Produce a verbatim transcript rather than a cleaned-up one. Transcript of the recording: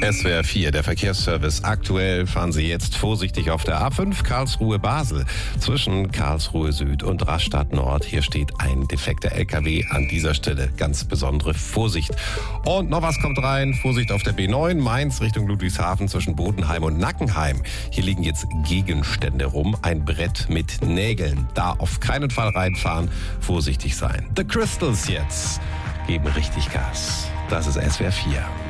S W R vier, der Verkehrsservice. Aktuell fahren Sie jetzt vorsichtig auf der A fünf Karlsruhe-Basel. Zwischen Karlsruhe Süd und Rastatt Nord. Hier steht ein defekter L K W an dieser Stelle. Ganz besondere Vorsicht. Und noch was kommt rein. Vorsicht auf der B neun, Mainz Richtung Ludwigshafen zwischen Bodenheim und Nackenheim. Hier liegen jetzt Gegenstände rum. Ein Brett mit Nägeln. Da auf keinen Fall reinfahren. Vorsichtig sein. The Crystals jetzt geben richtig Gas. Das ist S W R vier.